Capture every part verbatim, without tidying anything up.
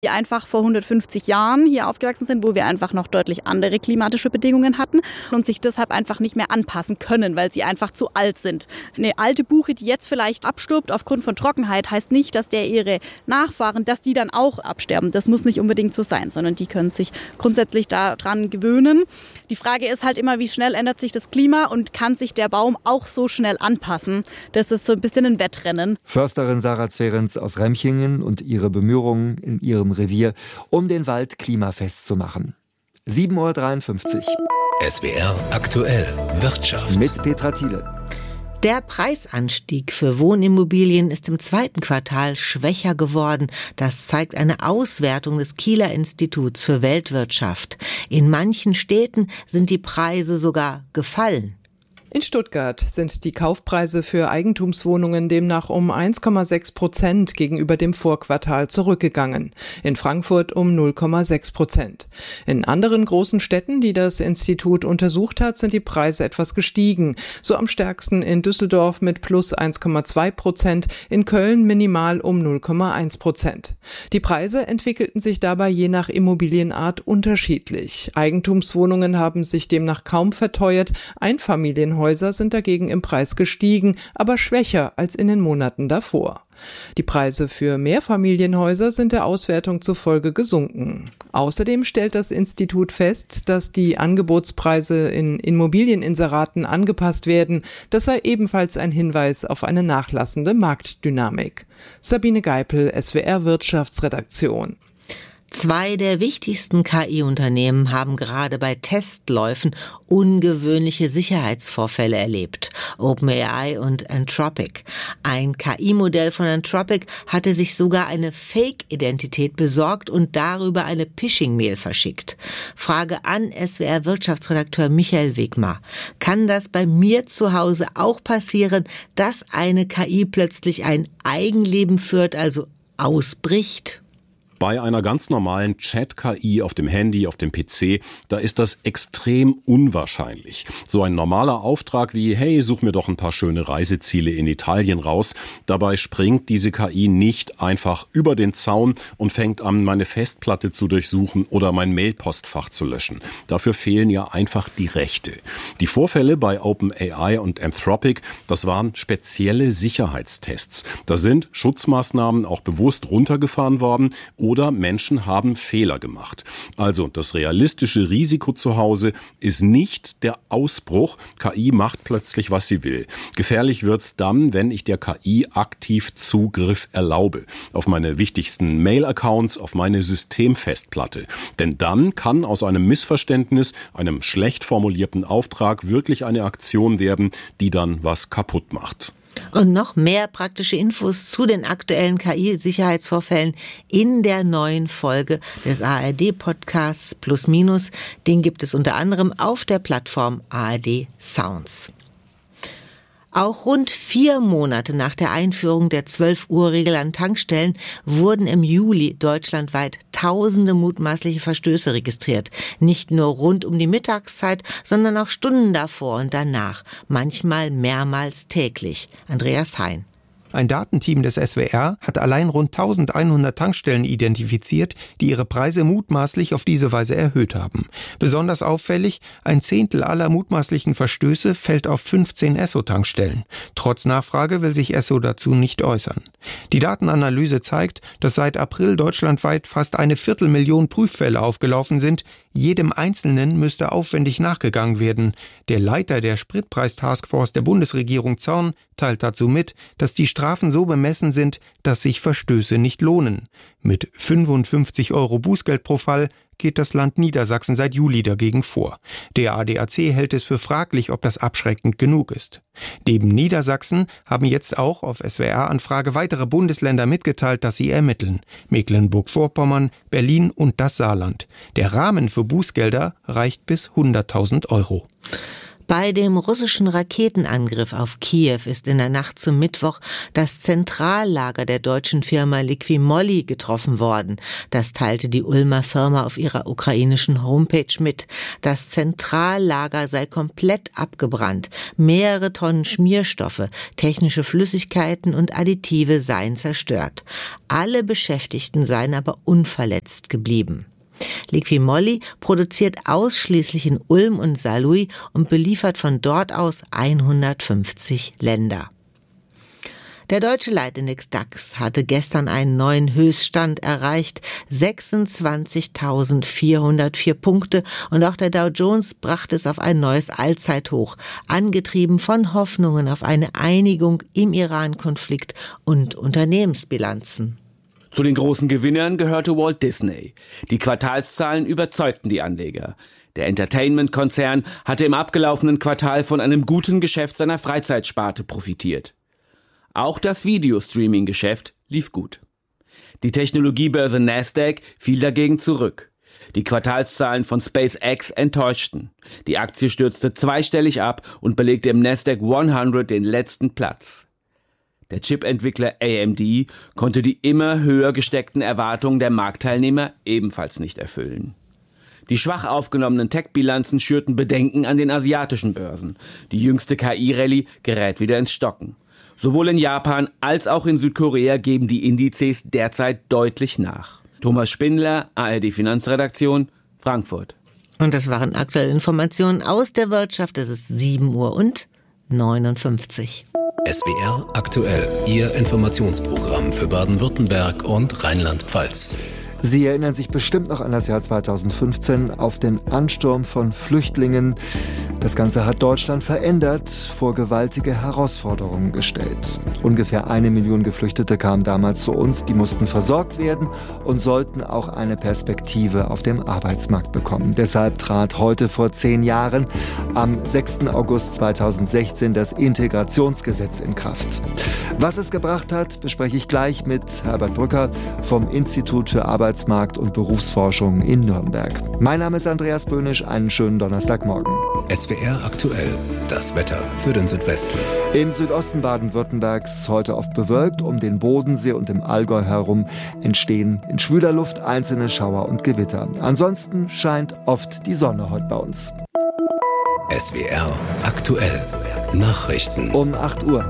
die einfach vor hundertfünfzig Jahren hier aufgewachsen sind, wo wir einfach noch deutlich andere klimatische Bedingungen hatten und sich deshalb einfach nicht mehr anpassen können, weil sie einfach zu alt sind. Eine alte Buche, die jetzt vielleicht abstirbt aufgrund von Trockenheit, heißt nicht, dass der ihre Nachfahren, dass die dann auch absterben. Das muss nicht unbedingt so sein, sondern die können sich grundsätzlich daran gewöhnen. Die Frage ist halt immer, wie schnell ändert sich das Klima und kann sich der Baum auch so schnell anpassen? Das ist so ein bisschen ein Wettrennen. Försterin Sarah Zerens aus Remchingen und ihre Bemühungen in ihrem Revier, um den Wald klimafest zu machen. sieben Uhr dreiundfünfzig. S W R aktuell Wirtschaft. Mit Petra Thiele. Der Preisanstieg für Wohnimmobilien ist im zweiten Quartal schwächer geworden. Das zeigt eine Auswertung des Kieler Instituts für Weltwirtschaft. In manchen Städten sind die Preise sogar gefallen. In Stuttgart sind die Kaufpreise für Eigentumswohnungen demnach um eins Komma sechs Prozent gegenüber dem Vorquartal zurückgegangen. In Frankfurt um null Komma sechs Prozent. In anderen großen Städten, die das Institut untersucht hat, sind die Preise etwas gestiegen. So am stärksten in Düsseldorf mit plus eins Komma zwei Prozent, in Köln minimal um null Komma eins Prozent. Die Preise entwickelten sich dabei je nach Immobilienart unterschiedlich. Eigentumswohnungen haben sich demnach kaum verteuert, Einfamilienhäuser Häuser sind dagegen im Preis gestiegen, aber schwächer als in den Monaten davor. Die Preise für Mehrfamilienhäuser sind der Auswertung zufolge gesunken. Außerdem stellt das Institut fest, dass die Angebotspreise in Immobilieninseraten angepasst werden. Das sei ebenfalls ein Hinweis auf eine nachlassende Marktdynamik. Sabine Geipel, S W R Wirtschaftsredaktion. Zwei der wichtigsten K I-Unternehmen haben gerade bei Testläufen ungewöhnliche Sicherheitsvorfälle erlebt. OpenAI und Anthropic. Ein K I-Modell von Anthropic hatte sich sogar eine Fake-Identität besorgt und darüber eine Phishing-Mail verschickt. Frage an S W R-Wirtschaftsredakteur Michael Wegmar. Kann das bei mir zu Hause auch passieren, dass eine K I plötzlich ein Eigenleben führt, also ausbricht? Bei einer ganz normalen Chat-K I auf dem Handy, auf dem P C, da ist das extrem unwahrscheinlich. So ein normaler Auftrag wie, hey, such mir doch ein paar schöne Reiseziele in Italien raus. Dabei springt diese K I nicht einfach über den Zaun und fängt an, meine Festplatte zu durchsuchen oder mein Mailpostfach zu löschen. Dafür fehlen ja einfach die Rechte. Die Vorfälle bei OpenAI und Anthropic, das waren spezielle Sicherheitstests. Da sind Schutzmaßnahmen auch bewusst runtergefahren worden, oder Menschen haben Fehler gemacht. Also das realistische Risiko zu Hause ist nicht der Ausbruch. K I macht plötzlich, was sie will. Gefährlich wird's dann, wenn ich der K I aktiv Zugriff erlaube. Auf meine wichtigsten Mail-Accounts, auf meine Systemfestplatte. Denn dann kann aus einem Missverständnis, einem schlecht formulierten Auftrag wirklich eine Aktion werden, die dann was kaputt macht. Und noch mehr praktische Infos zu den aktuellen K I-Sicherheitsvorfällen in der neuen Folge des A R D-Podcasts Plus Minus. Den gibt es unter anderem auf der Plattform A R D Sounds. Auch rund vier Monate nach der Einführung der zwölf-Uhr-Regel an Tankstellen wurden im Juli deutschlandweit tausende mutmaßliche Verstöße registriert. Nicht nur rund um die Mittagszeit, sondern auch Stunden davor und danach. Manchmal mehrmals täglich. Andreas Hein. Ein Datenteam des S W R hat allein rund eintausendeinhundert Tankstellen identifiziert, die ihre Preise mutmaßlich auf diese Weise erhöht haben. Besonders auffällig, ein Zehntel aller mutmaßlichen Verstöße fällt auf fünfzehn Esso-Tankstellen. Trotz Nachfrage will sich Esso dazu nicht äußern. Die Datenanalyse zeigt, dass seit April deutschlandweit fast eine Viertelmillion Prüffälle aufgelaufen sind. Jedem Einzelnen müsste aufwendig nachgegangen werden. Der Leiter der Spritpreis-Taskforce der Bundesregierung Zorn teilt dazu mit, dass die Strafen so bemessen sind, dass sich Verstöße nicht lohnen. Mit fünfundfünfzig Euro Bußgeld pro Fall geht das Land Niedersachsen seit Juli dagegen vor. Der A D A C hält es für fraglich, ob das abschreckend genug ist. Neben Niedersachsen haben jetzt auch auf S W R-Anfrage weitere Bundesländer mitgeteilt, dass sie ermitteln. Mecklenburg-Vorpommern, Berlin und das Saarland. Der Rahmen für Bußgelder reicht bis hunderttausend Euro. Bei dem russischen Raketenangriff auf Kiew ist in der Nacht zum Mittwoch das Zentrallager der deutschen Firma Liqui-Moly getroffen worden. Das teilte die Ulmer Firma auf ihrer ukrainischen Homepage mit. Das Zentrallager sei komplett abgebrannt. Mehrere Tonnen Schmierstoffe, technische Flüssigkeiten und Additive seien zerstört. Alle Beschäftigten seien aber unverletzt geblieben. Liqui-Moly produziert ausschließlich in Ulm und Saarlouis und beliefert von dort aus hundertfünfzig Länder. Der deutsche Leitindex DAX hatte gestern einen neuen Höchststand erreicht, sechsundzwanzigtausendvierhundertvier Punkte, und auch der Dow Jones brachte es auf ein neues Allzeithoch, angetrieben von Hoffnungen auf eine Einigung im Iran-Konflikt und Unternehmensbilanzen. Zu den großen Gewinnern gehörte Walt Disney. Die Quartalszahlen überzeugten die Anleger. Der Entertainment-Konzern hatte im abgelaufenen Quartal von einem guten Geschäft seiner Freizeitsparte profitiert. Auch das Videostreaming-Geschäft lief gut. Die Technologiebörse Nasdaq fiel dagegen zurück. Die Quartalszahlen von SpaceX enttäuschten. Die Aktie stürzte zweistellig ab und belegte im Nasdaq hundert den letzten Platz. Der Chip-Entwickler A M D konnte die immer höher gesteckten Erwartungen der Marktteilnehmer ebenfalls nicht erfüllen. Die schwach aufgenommenen Tech-Bilanzen schürten Bedenken an den asiatischen Börsen. Die jüngste K I-Rallye gerät wieder ins Stocken. Sowohl in Japan als auch in Südkorea geben die Indizes derzeit deutlich nach. Thomas Spindler, A R D Finanzredaktion, Frankfurt. Und das waren aktuelle Informationen aus der Wirtschaft. Es ist sieben Uhr und neunundfünfzig. S W R aktuell, Ihr Informationsprogramm für Baden-Württemberg und Rheinland-Pfalz. Sie erinnern sich bestimmt noch an das Jahr zweitausendfünfzehn, auf den Ansturm von Flüchtlingen. Das Ganze hat Deutschland verändert, vor gewaltige Herausforderungen gestellt. Ungefähr eine Million Geflüchtete kamen damals zu uns, die mussten versorgt werden und sollten auch eine Perspektive auf dem Arbeitsmarkt bekommen. Deshalb trat heute vor zehn Jahren, am sechsten August zweitausendsechzehn, das Integrationsgesetz in Kraft. Was es gebracht hat, bespreche ich gleich mit Herbert Brücker vom Institut für Arbeitsmarkt und Berufsforschung in Nürnberg. Mein Name ist Andreas Böhnisch, einen schönen Donnerstagmorgen. S W R aktuell, das Wetter für den Südwesten. Im Südosten Baden-Württembergs heute oft bewölkt, um den Bodensee und im Allgäu herum entstehen in schwüler Luft einzelne Schauer und Gewitter. Ansonsten scheint oft die Sonne heute bei uns. S W R aktuell, Nachrichten. Um acht Uhr.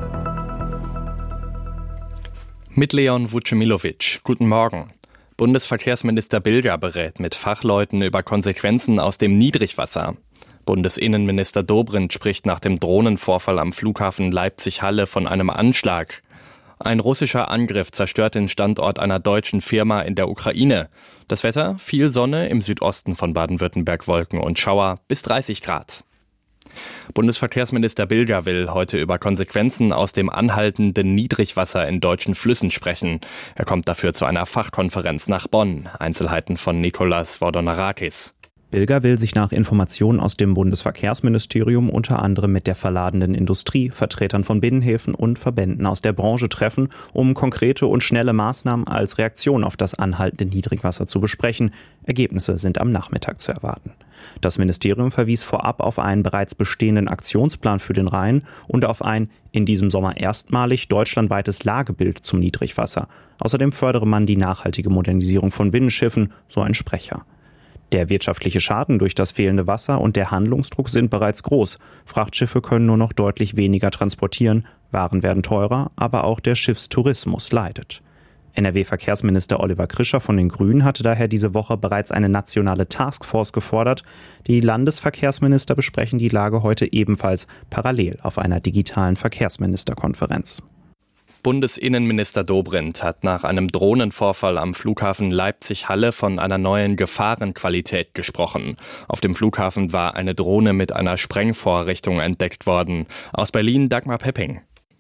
Mit Leon Vucemilovic. Guten Morgen. Bundesverkehrsminister Bilger berät mit Fachleuten über Konsequenzen aus dem Niedrigwasser. Bundesinnenminister Dobrindt spricht nach dem Drohnenvorfall am Flughafen Leipzig-Halle von einem Anschlag. Ein russischer Angriff zerstört den Standort einer deutschen Firma in der Ukraine. Das Wetter: viel Sonne, im Südosten von Baden-Württemberg Wolken und Schauer, bis dreißig Grad. Bundesverkehrsminister Bilger will heute über Konsequenzen aus dem anhaltenden Niedrigwasser in deutschen Flüssen sprechen. Er kommt dafür zu einer Fachkonferenz nach Bonn. Einzelheiten von Nikolas Vordonarakis. Bilger will sich nach Informationen aus dem Bundesverkehrsministerium unter anderem mit der verladenen Industrie, Vertretern von Binnenhäfen und Verbänden aus der Branche treffen, um konkrete und schnelle Maßnahmen als Reaktion auf das anhaltende Niedrigwasser zu besprechen. Ergebnisse sind am Nachmittag zu erwarten. Das Ministerium verwies vorab auf einen bereits bestehenden Aktionsplan für den Rhein und auf ein in diesem Sommer erstmalig deutschlandweites Lagebild zum Niedrigwasser. Außerdem fördere man die nachhaltige Modernisierung von Binnenschiffen, so ein Sprecher. Der wirtschaftliche Schaden durch das fehlende Wasser und der Handlungsdruck sind bereits groß. Frachtschiffe können nur noch deutlich weniger transportieren, Waren werden teurer, aber auch der Schiffstourismus leidet. N R W-Verkehrsminister Oliver Krischer von den Grünen hatte daher diese Woche bereits eine nationale Taskforce gefordert. Die Landesverkehrsminister besprechen die Lage heute ebenfalls parallel auf einer digitalen Verkehrsministerkonferenz. Bundesinnenminister Dobrindt hat nach einem Drohnenvorfall am Flughafen Leipzig-Halle von einer neuen Gefahrenqualität gesprochen. Auf dem Flughafen war eine Drohne mit einer Sprengvorrichtung entdeckt worden. Aus Berlin Dagmar Pepping.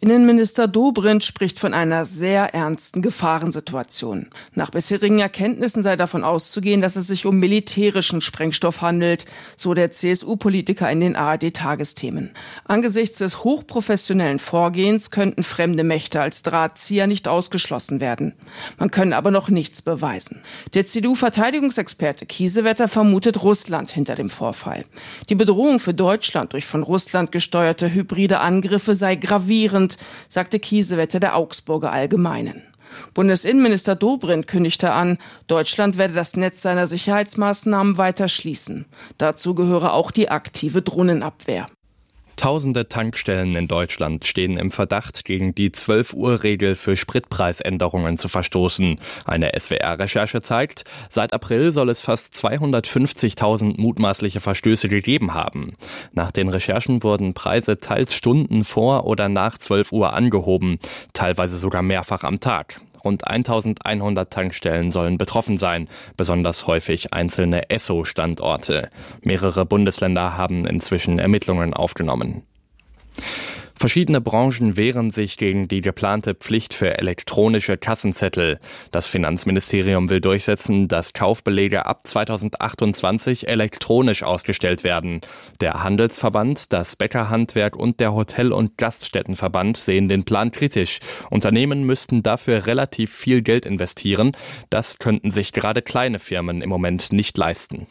Innenminister Dobrindt spricht von einer sehr ernsten Gefahrensituation. Nach bisherigen Erkenntnissen sei davon auszugehen, dass es sich um militärischen Sprengstoff handelt, so der C S U-Politiker in den A R D-Tagesthemen. Angesichts des hochprofessionellen Vorgehens könnten fremde Mächte als Drahtzieher nicht ausgeschlossen werden. Man könne aber noch nichts beweisen. Der C D U-Verteidigungsexperte Kiesewetter vermutet Russland hinter dem Vorfall. Die Bedrohung für Deutschland durch von Russland gesteuerte hybride Angriffe sei gravierend, sagte Kiesewetter der Augsburger Allgemeinen. Bundesinnenminister Dobrindt kündigte an, Deutschland werde das Netz seiner Sicherheitsmaßnahmen weiter schließen. Dazu gehöre auch die aktive Drohnenabwehr. Tausende Tankstellen in Deutschland stehen im Verdacht, gegen die zwölf-Uhr-Regel für Spritpreisänderungen zu verstoßen. Eine S W R-Recherche zeigt, seit April soll es fast zweihundertfünfzigtausend mutmaßliche Verstöße gegeben haben. Nach den Recherchen wurden Preise teils Stunden vor oder nach zwölf Uhr angehoben, teilweise sogar mehrfach am Tag. Rund eintausendeinhundert Tankstellen sollen betroffen sein, besonders häufig einzelne Esso-Standorte. Mehrere Bundesländer haben inzwischen Ermittlungen aufgenommen. Verschiedene Branchen wehren sich gegen die geplante Pflicht für elektronische Kassenzettel. Das Finanzministerium will durchsetzen, dass Kaufbelege ab zweitausendachtundzwanzig elektronisch ausgestellt werden. Der Handelsverband, das Bäckerhandwerk und der Hotel- und Gaststättenverband sehen den Plan kritisch. Unternehmen müssten dafür relativ viel Geld investieren. Das könnten sich gerade kleine Firmen im Moment nicht leisten.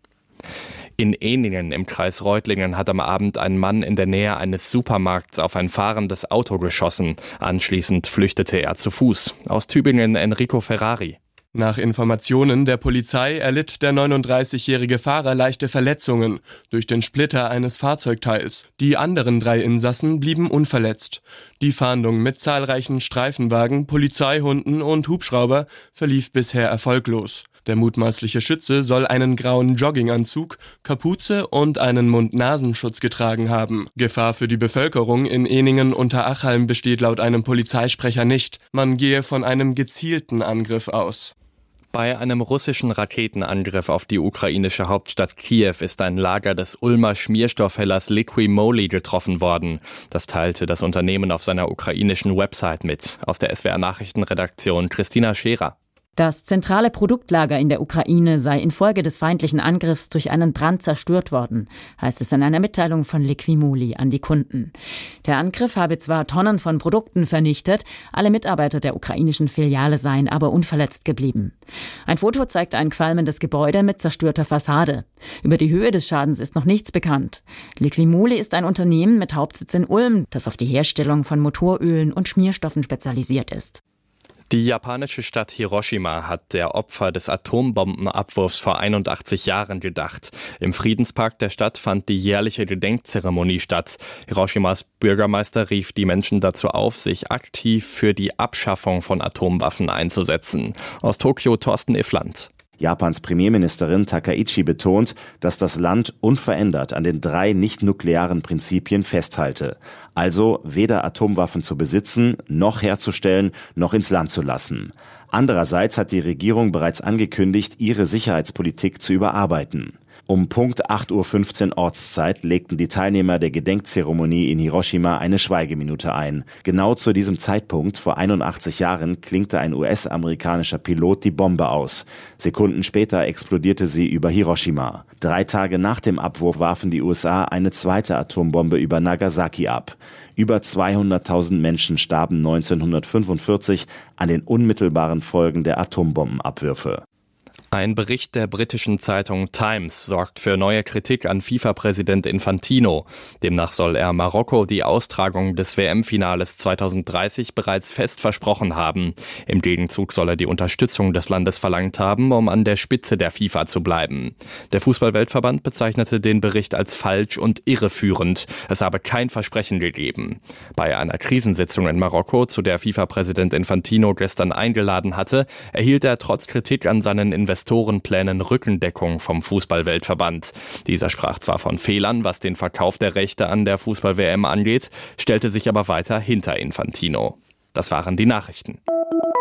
In Ehningen im Kreis Reutlingen hat am Abend ein Mann in der Nähe eines Supermarkts auf ein fahrendes Auto geschossen. Anschließend flüchtete er zu Fuß. Aus Tübingen Enrico Ferrari. Nach Informationen der Polizei erlitt der neununddreißigjährige Fahrer leichte Verletzungen durch den Splitter eines Fahrzeugteils. Die anderen drei Insassen blieben unverletzt. Die Fahndung mit zahlreichen Streifenwagen, Polizeihunden und Hubschrauber verlief bisher erfolglos. Der mutmaßliche Schütze soll einen grauen Jogginganzug, Kapuze und einen Mund-Nasenschutz getragen haben. Gefahr für die Bevölkerung in Ehningen-Unterachhalm besteht laut einem Polizeisprecher nicht. Man gehe von einem gezielten Angriff aus. Bei einem russischen Raketenangriff auf die ukrainische Hauptstadt Kiew ist ein Lager des Ulmer Schmierstoffhellers Liqui Moly getroffen worden. Das teilte das Unternehmen auf seiner ukrainischen Website mit. Aus der S W R-Nachrichtenredaktion Christina Scherer. Das zentrale Produktlager in der Ukraine sei infolge des feindlichen Angriffs durch einen Brand zerstört worden, heißt es in einer Mitteilung von Liqui Moly an die Kunden. Der Angriff habe zwar Tonnen von Produkten vernichtet, alle Mitarbeiter der ukrainischen Filiale seien aber unverletzt geblieben. Ein Foto zeigt ein qualmendes Gebäude mit zerstörter Fassade. Über die Höhe des Schadens ist noch nichts bekannt. Liqui Moly ist ein Unternehmen mit Hauptsitz in Ulm, das auf die Herstellung von Motorölen und Schmierstoffen spezialisiert ist. Die japanische Stadt Hiroshima hat der Opfer des Atombombenabwurfs vor einundachtzig Jahren gedacht. Im Friedenspark der Stadt fand die jährliche Gedenkzeremonie statt. Hiroshimas Bürgermeister rief die Menschen dazu auf, sich aktiv für die Abschaffung von Atomwaffen einzusetzen. Aus Tokio Thorsten Iffland. Japans Premierministerin Takaichi betont, dass das Land unverändert an den drei nicht-nuklearen Prinzipien festhalte. Also weder Atomwaffen zu besitzen, noch herzustellen, noch ins Land zu lassen. Andererseits hat die Regierung bereits angekündigt, ihre Sicherheitspolitik zu überarbeiten. Um Punkt acht Uhr fünfzehn Ortszeit legten die Teilnehmer der Gedenkzeremonie in Hiroshima eine Schweigeminute ein. Genau zu diesem Zeitpunkt, vor einundachtzig Jahren, klinkte ein U S-amerikanischer Pilot die Bombe aus. Sekunden später explodierte sie über Hiroshima. Drei Tage nach dem Abwurf warfen die U S A eine zweite Atombombe über Nagasaki ab. Über zweihunderttausend Menschen starben neunzehnhundertfünfundvierzig an den unmittelbaren Folgen der Atombombenabwürfe. Ein Bericht der britischen Zeitung Times sorgt für neue Kritik an FIFA-Präsident Infantino. Demnach soll er Marokko die Austragung des W M-Finales zweitausenddreißig bereits fest versprochen haben. Im Gegenzug soll er die Unterstützung des Landes verlangt haben, um an der Spitze der FIFA zu bleiben. Der Fußball-Weltverband bezeichnete den Bericht als falsch und irreführend. Es habe kein Versprechen gegeben. Bei einer Krisensitzung in Marokko, zu der FIFA-Präsident Infantino gestern eingeladen hatte, erhielt er trotz Kritik an seinen Investoren Investorenplänen Rückendeckung vom Fußball-Weltverband. Dieser sprach zwar von Fehlern, was den Verkauf der Rechte an der Fußball-W M angeht, stellte sich aber weiter hinter Infantino. Das waren die Nachrichten.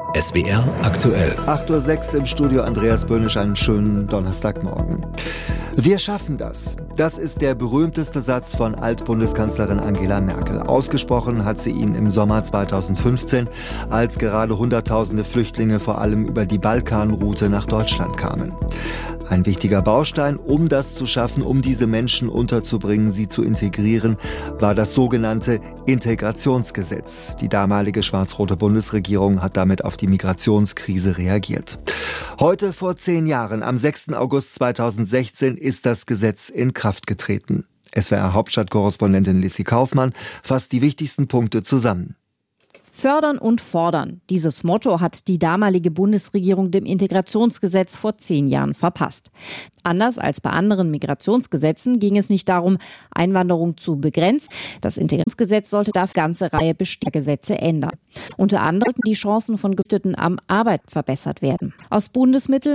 S W R aktuell. acht Uhr sechs im Studio, Andreas Böhnisch, einen schönen Donnerstagmorgen. Wir schaffen das. Das ist der berühmteste Satz von Altbundeskanzlerin Angela Merkel. Ausgesprochen hat sie ihn im Sommer zweitausendfünfzehn, als gerade Hunderttausende Flüchtlinge vor allem über die Balkanroute nach Deutschland kamen. Ein wichtiger Baustein, um das zu schaffen, um diese Menschen unterzubringen, sie zu integrieren, war das sogenannte Integrationsgesetz. Die damalige schwarz-rote Bundesregierung hat damit auf die Migrationskrise reagiert. Heute vor zehn Jahren, am sechsten August zweitausendsechzehn, ist das Gesetz in Kraft getreten. S W R-Hauptstadtkorrespondentin Lissy Kaufmann fasst die wichtigsten Punkte zusammen. Fördern und fordern. Dieses Motto hat die damalige Bundesregierung dem Integrationsgesetz vor zehn Jahren verpasst. Anders als bei anderen Migrationsgesetzen ging es nicht darum, Einwanderung zu begrenzen. Das Integrationsgesetz sollte dafür eine ganze Reihe bestehender Gesetze ändern. Unter anderem die Chancen von Geflüchteten am Arbeit verbessert werden. Aus Bundesmitteln